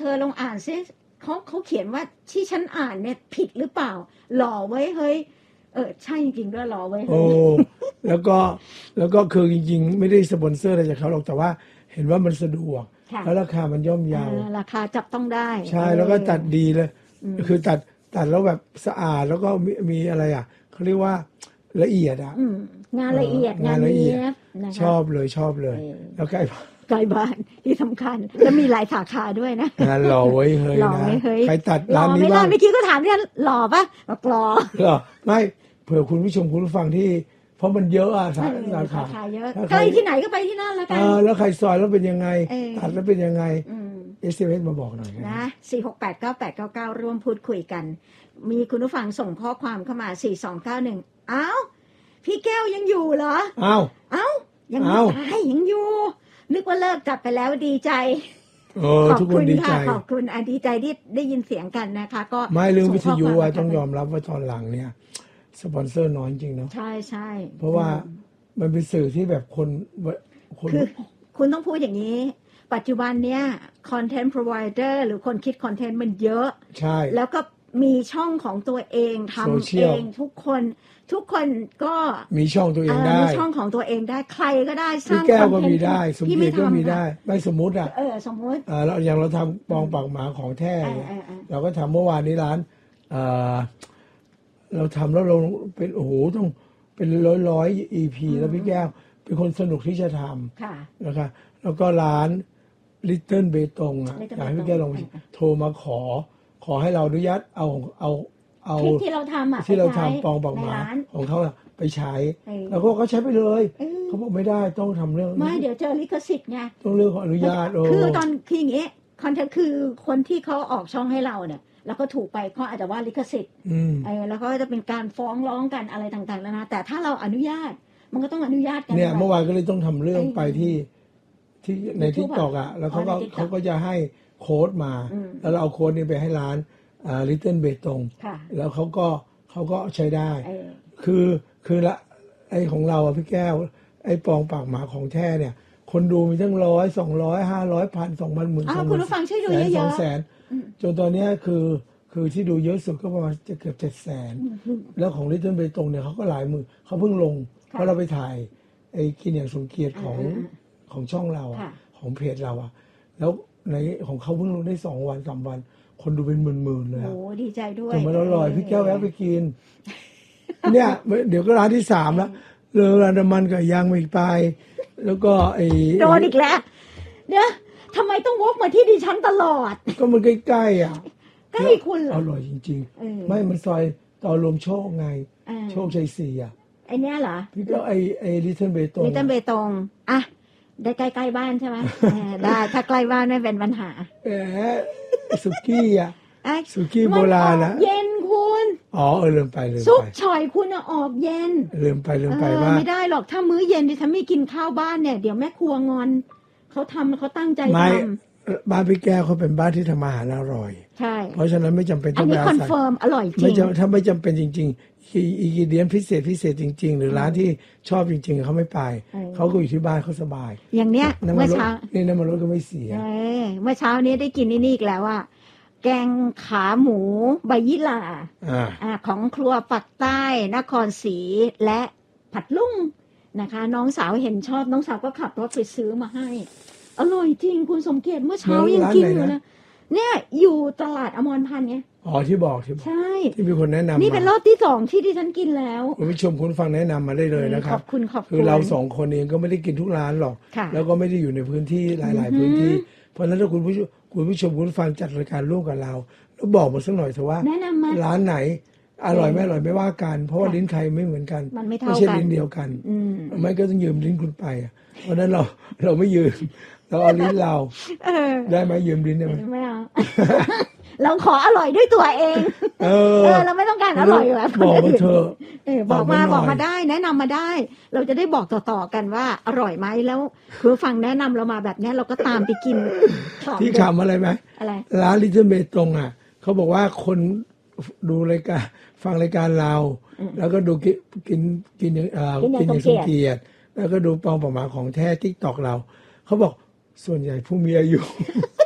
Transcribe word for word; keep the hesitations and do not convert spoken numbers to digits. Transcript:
อลองอ่านซิเขาเขาเขียนว่าที่ฉันอ่านเนี่ยผิดหรือเปล่าหล่อไว้เฮ้ยเออใช่จริงๆด้วยหล่อไว้เฮ้โอ้ยแล้วก็แล้วก็คือจริงๆไม่ได้สปอนเซอร์อะไรจากเขาหรอกแต่ว่าเห็นว่ามันสะดวกค่ะแล้วราคามันย่อมเยาเออราคาจับต้องได้ใช่แล้วก็ตัดดีเลยอืมคือตัดตัดแล้วแบบสะอาดแล้วก็มีมีอะไรอ่ะเขาเรียกว่าละเอียดอ่ะอืมงานละเอียดเอองานละเอียดนีบนะคะชอบเลยชอบเลยเออแล้วใกล้ไกลบ้านที่สำคัญแล้วมีหลายสาขาด้วยนะงานหล่อไว้เฮ้ยหล่อนะไว้เฮ้ยใครตัดหล่ร้าอน ไหม่นี้ล่ะบ้างเมื่อกี้ก็ถามเนี่ยหล่อปะบอกหล่อเหรอไม่เผื่อคุณผู้ชมคุณผู้ฟังที่ เพราะมันเยอะอะสาเออสาสาขาขาเยอะถ้าใกล้ใครที่ไหนก็ไปที่นั่นแล้วกัเอน อแล้วใครซอยแล้วเป็นยังไงเออตัดแล้วเป็นยังไงอืมเอสเอ็มเอสมาบอกหน่อยนะสี่หกแปดเก้าแปดเก้าเก้าร่วมพูดคุยกัน มีคุณผู้ฟังส่งข้อความเข้ามาสี่สองเก้าหนึ่งอ้าวพี่แก้วยังอยู่เหรออ้าวเอ้ายังไม่อ้าวตายยังอยู่ นึกว่าเลิกจับไปแล้วดีใจเออขอบทุกคคุนณดีใจค่ะขอบคุณอ่ะดีใจที่ได้ยินเสียงกันนะคะ ก็ไม่เรื่องวิทยุส่งข้อะควาต้องยอมมรับว่าตอนหลังเนี่ยสปอนเซอร์น้อยจริงเนาะใช่ใช่เพราะว่ามันเป็นสื่อที่แบบคนคนคือคุณต้องพูดอย่างนี้ ปัจจุบันเนี้ยคอนเทนต์ provider หรือคนคิดคอนเทนต์มันเยอะใช่แล้วก็มีช่องของตัวเองทำ Social เองทุกคน ทุกคนก็มีช่องตัวเองได้มีช่องของตัวเองได้ใครก็ได้สพี่ร้างแก้วก็คอนเทนต์มีได้สมพี่เกียรติก็ไทำมีได้ ไม่สมมุติอ่ะเออสมมติอ่าเราอย่างเราทำปองปากหมาของแท้เออเนี่ยเออเออเราก็ทำเมื่อวานนี้ร้านเอ่อเราทำแล้วเราเป็นโอ้โหต้องเป็นร้อยร้อยๆ อี พี แล้วพี่แก้วเป็นคนสนุกที่จะทค่ะำนะคะแล้วก็ร้านลิตเติ้ลเบตงอ่ะ Little อยากให้พี่แก้วลองเออเออโทรมาขอ ขอให้เราอนุญาตเอาเอาเอาคลิปที่เราทำอ่ะที่เราไปใช้ทำปองปากหมาในร้นของเขาอะไปใช้เออแล้วก็เขาใช้ไปเลยเออเขาบอกไม่ได้ต้องทำเรื่องไม่เดี๋ยวเจอลิขสิทธิ์ไงต้องเรื่องขออนุญาตโอ้คือตอนคืออย่างนี้คอนเทนต์คือคนที่เขาออกช่องให้เราเนี่ย แล้วก็ถูกไปเขาอาจจะว่าลิขสิทธิ์อืมเออแล้วก็จะเป็นการฟ้องร้องกันอะไรต่างๆแล้วนะแต่ถ้าเราอนุญาต มันก็ต้องอนุญาตกันเนี่ยไว้เมื่อวานก็เลยต้องทำเรื่องเออไปที่ที่ใน YouTube ทิกตอกอ่ะ แล้วเขาก็อ๋อใน TikTok เขาก็จะให้โค้ดมาอืมแล้วเราเอาโค้ดนี้ไปให้ร้านอ่าลิตเติ้ลเบตงค่ะแล้วเขาก็เขาก็ใช้ได้เออคือคือละไอของเราอะพี่แก้ว ไอปองปากหมาของแท้เนี่ย คนดูมีตั้งร้อยสองร้อยห้าร้อยพันสองพันหมื่นอ้าสวองหคุมื่ณนผู้ฟังช่วยดูแสนเยสองอะแสนอืมจนตอนเนี้ยคือคือที่ดูเยอะสุดก็ประมาณจะเกือบเจ็ดแสนๆอืมแล้วของลิตเติ้ลเบตงเนี่ยเขาก็หลายหมือเขาเพิ่งลงค่ะเพราะเราไปถ่ายไอ้กินอย่างสมเกียรติของอ่าของช่องเราอะค่ะของเพจเราอะแล้วในของเขาเพิ่งลงได้สองวันสามวัน คนดูเป็นหมื่นๆเลยโอ้อะดีใจด้วยแต่มันอร่อยพี่แก้วแวะไปกิน เนี่ยเดี๋ยวก็ร้านที่สามแล้วเลอร้านน้ำมันกับยางไม่ไป แล้วก็ไอ้โดนอีกแล้วเดี๋ยวทำไมต้องวกมาที่ดิฉันตลอดก็มันใกล้ๆอ่ะใกล้คุณเหรออร่อยจริงเออๆ ไม่มันซอยต่อรวมโชคไงเออโชคชัยสี่อ่ะไอเนี้ยเหรอพี่ก็ไอ้ไอ้ลิตเติ้ลเบตงลิตเติ้ลเบตงอ่ะได้ใกล้ๆบ้านใช่ไหมเออได้ถ้าใกล้บ้านไม่เป็นปัญหาแหมสุกี้อ่ะไอ้สุกี้โบราณมันอนะอกเย็นคุณอ๋อเออลืมไปลืมซุปไปฉ่อยคุณอะออกเย็นลืมไปลืมไปเออว่าไม่ได้หรอกถ้ามื้อเย็นดิฉันไม่กินข้าวบ้านเนี่ยเดี๋ยวแม่ครัวงอนเขาทำเขาตั้งใจไม่ทบ้านพี่แก้วเขาเป็นบ้านที่ทำอาหารอร่อยำใช่เพราะฉะนั้นไม่จำเป็นอัต้นองไปนี้อาคอนศัยเฟิร์มอร่อยจริไม่งจำถ้าไม่จำเป็นจริงๆอีกิเดียนพิเศษพิเศษจริง ๆ หรือร้านที่ชอบจริง ๆ เขาไม่ไปเออเขาก็อยู่ที่บ้านเขาสบายอย่างเนี้ยน้ำมัเมื่นอรถเช้านี่น้ำมันรถก็ไม่เสียเออเมื่อเช้านี้ได้กินนี่นี่อีกแล้วว่าแกงขาหมูใบยี่หร่าอ่าอ่าของครัวปักใต้นครศรีและผัดลุงนะคะ น้องสาวเห็นชอบน้องสาวก็ขับรถไปซื้อมาให้ อร่อยจริงคุณสมเกียรติเมื่อเช้ายังกินอยู่นะเนี่ยอยู่ตลาดอมรพันธ์ไงอ๋อที่บอกที่บอกใช่ที่มีคนแนะนำนี่เป็นรมาอบที่สองที่ดิฉันกินแล้วคุณผู้ชมคุณฟังแนะนำมาได้เลยนะคขรัอบบคุณขอบคุณคือเราสองคนเองก็ไม่ได้กินทุกร้านหรอกค่ะแล้วก็ไม่ได้อยู่ในพื้นที่หลายอือฮึๆ พื้นที่ เพราะฉะนั้นถ้าคุณผู้ชมคุณผู้ชมคุณฟังจัดรายการร่วมกับเรา แล้วบอกมาสักหน่อยเถอะว่าแนะนำมาร้านไหนอร่อยไม่อร่อยไม่ว่ากัน เพราะว่าค่ะลิ้นใครไม่เหมือนกันมันไม่เท่าใช่กันลิ้นเดียวกันอืมไม่ก็ต้องยืมลิ้นคุณไปอะเพราะฉะนั้นเราเราไม่ยืมเราเอาลิ้นเราเออได้ไหมยืมลิ้นได้ไหมไม่เอา เราขออร่อยด้วยตัวเองเอเอออเราไม่ต้องการอร่อยแบบคนบอกมาอื่นเถอะเออบอกมาบบ ออก กมาหน่อยมาได้ แนะนำมาได้ เราจะได้บอกต่อๆกันว่าอร่อยไหมแล้วคือฟังแนะนำเรามาแบบเนี้ยเราก็ตามไปกินขอบที่ขำอะไรไหมอะไรร้านลิตเติ้ลเบตงอ่ะเขาบอกว่าคนดูรายการฟังรายการเรา แล้วก็ดูกินกินกินอย่างเอ่อกินอย่างกินอย่างสสมมเกียรติเกียรติแล้วก็ดูปองปองหมาของแท้ทิกตอกเราเขาบอกส่วนใหญ่ผู้มีอายุ